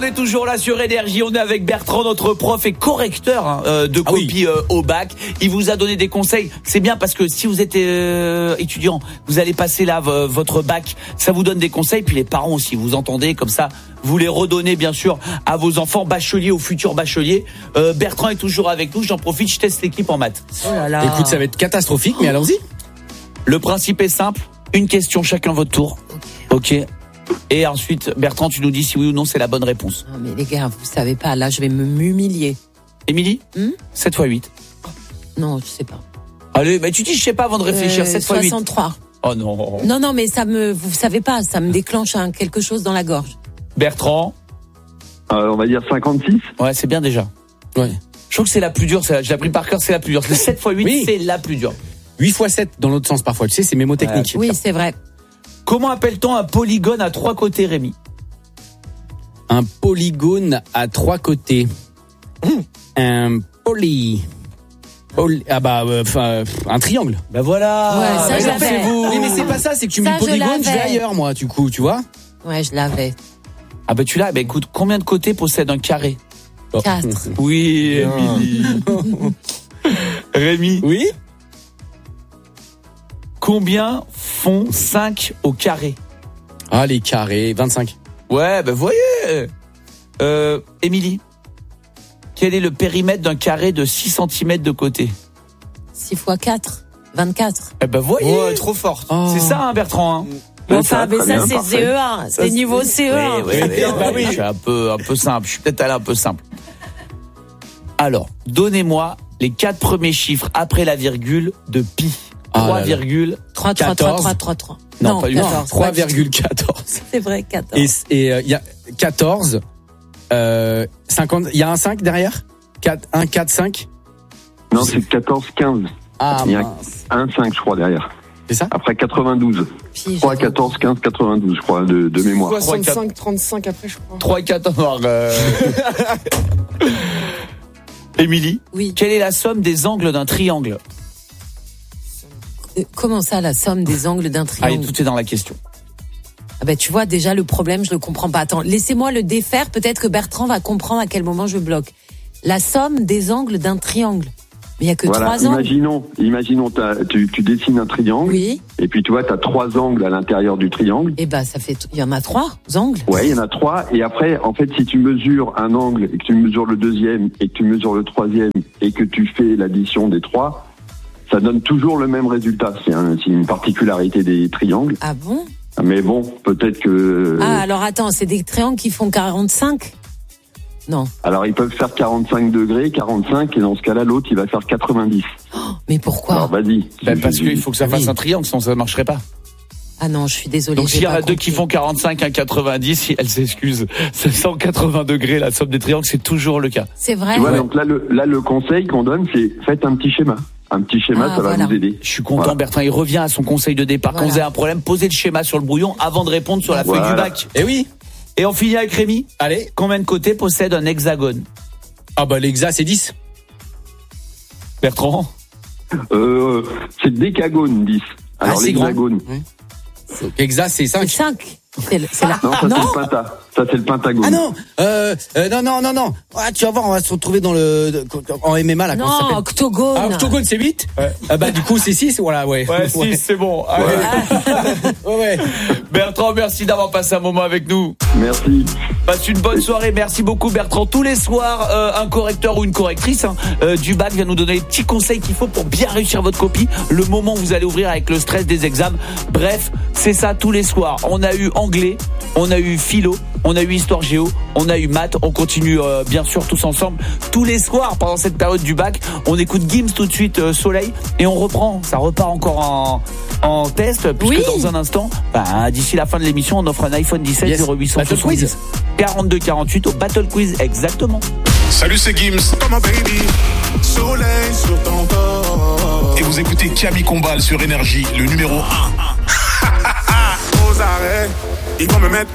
est toujours là sur Énergie. On est avec Bertrand, notre prof et correcteur de copie au bac. Il vous a donné des conseils. C'est bien parce que si vous êtes étudiant, vous allez passer là votre bac. Ça vous donne des conseils. Puis les parents aussi, vous entendez comme ça. Vous les redonnez bien sûr à vos enfants bacheliers ou futurs bacheliers. Bertrand est toujours avec nous. J'en profite, je teste l'équipe en maths. Oh là là. Écoute, ça va être catastrophique, mais allons-y. Le principe est simple. Une question chacun votre tour. Ok. Et ensuite, Bertrand, tu nous dis si oui ou non c'est la bonne réponse. Non mais les gars, vous savez pas, là je vais m'humilier. Émilie 7 x 8. Non, je sais pas. Allez, mais tu dis je sais pas avant de réfléchir. 7 x 8. 63. Oh non. Non, mais vous savez pas, ça me déclenche quelque chose dans la gorge. Bertrand on va dire 56. Ouais, c'est bien déjà. Ouais. Je trouve que c'est la plus dure, je l'ai appris par cœur, c'est la plus dure. Le 7 x 8, Oui. c'est la plus dure. 8 x 7 dans l'autre sens parfois, tu sais, c'est mémotechnique. Oui, c'est vrai. Comment appelle-t-on un polygone à 3 côtés, Rémi? Un polygone à 3 côtés. Un un triangle. Ben voilà. Ouais, ça, je l'avais. Oui, mais c'est pas ça, c'est que tu mets Ça, le polygone, je vais l'avais. ailleurs, moi, du coup, tu vois. Ouais, je l'avais. Ah ben tu l'as, ben écoute, combien de côtés possède un carré? 4. Oui, Émilie. Rémi, Oui. combien font 5 au carré? Ah, les carrés, 25. Ouais, ben voyez. Émilie, quel est le périmètre d'un carré de 6 cm de côté? 6 x 4, 24. Eh ben voyez. Ouais, trop fort. Oh. C'est ça, hein, Bertrand. Hein. Enfin, mais très ça bien, c'est parfait. CE1, c'est niveau CE1. Oui, bah oui. Je suis un peu simple. Je suis peut-être allé un peu simple. Alors, donnez-moi les 4 premiers chiffres après la virgule de pi. Ah là là. 3, 3, 3, 3, 3, 3. Non, pas du tout. 14. 3,14. C'est vrai, 14. Et il y a 14, 50, il y a un 5 derrière 1, 4, 5 Non, c'est 14, 15. Ah, Il y a mince. un 5, je crois, derrière. C'est ça? Après 92. Puis, 3, 14, 15, 92, je crois, de mémoire. 65, 35 après, je crois. 3 et 14. Émilie, Oui. quelle est la somme des angles d'un triangle? Comment ça, la somme des angles d'un Allez, triangle? tout est dans la question. Ah ben, tu vois, déjà, le problème, je le comprends pas. Attends, laissez-moi le défaire. Peut-être que Bertrand va comprendre à quel moment je bloque. La somme des angles d'un triangle. Mais il y a que Voilà, 3 angles. imaginons tu dessines un triangle. Oui. Et puis tu vois, tu as 3 angles à l'intérieur du triangle. Eh ben, ça fait, il y en a 3 angles. Ouais, il y en a 3. Et après, en fait, si tu mesures un angle et que tu mesures le deuxième et que tu mesures le troisième et que tu fais l'addition des 3, ça donne toujours le même résultat. C'est une particularité des triangles. Ah bon? Mais bon, peut-être que... Ah, alors attends, c'est des triangles qui font 45? Non. Alors, ils peuvent faire 45 degrés, 45, et dans ce cas-là, l'autre, il va faire 90. Mais pourquoi? Alors, vas-y. Ben, parce qu'il faut que ça fasse un triangle, sinon ça ne marcherait pas. Ah non, je suis désolée. Donc j'ai s'il y en pas a deux compris. qui font 45, un 90, elle s'excuse. C'est 180 degrés, la somme des triangles, c'est toujours le cas. C'est vrai? Tu vois, donc là, le conseil qu'on donne, c'est faites un petit schéma. Un petit schéma, Ah, ça va voilà. vous aider. Je suis content, Voilà. Bertrand, il revient à son conseil de départ. Quand Voilà. vous avez un problème, posez le schéma sur le brouillon avant de répondre sur la feuille Voilà. du bac. Eh oui. Et on finit avec Rémi. Allez. Combien de côtés possède un hexagone? Ah bah l'hexa c'est 10. Bertrand? C'est décagone, 10. Alors, c'est grand. l'hexagone. Hexa c'est 5. C'est 5. C'est la... Non, ça, c'est le penta. Ça, c'est le pentagone. Ah non, non. Ah, tu vas voir, on va se retrouver en MMA là. Comment ça Non, s'appelle? octogone. Ah, octogone c'est 8. Bah du coup c'est 6, voilà, ouais. Ouais, 6, c'est bon. Allez. Ouais. Bertrand, merci d'avoir passé un moment avec nous. Merci. Passe une bonne soirée, merci beaucoup Bertrand. Tous les soirs, un correcteur ou une correctrice du bac vient nous donner les petits conseils qu'il faut pour bien réussir votre copie, le moment où vous allez ouvrir avec le stress des examens. Bref, c'est ça tous les soirs. On a eu anglais, on a eu philo, on a eu histoire géo, on a eu maths, on continue bien sûr tous ensemble. Tous les soirs pendant cette période du bac, on écoute Gims tout de suite, Soleil, et on reprend, ça repart encore en test, puisque Oui. dans un instant, d'ici la fin de l'émission, on offre un iPhone 17 Yes. 0870 Battle quiz. 42 48 au Battle Quiz, exactement. Salut, c'est Gims. Comment baby? Soleil sur ton corps. Et vous écoutez Camille Combal sur Énergie, le numéro 1. Aux arrêts, ils vont me mettre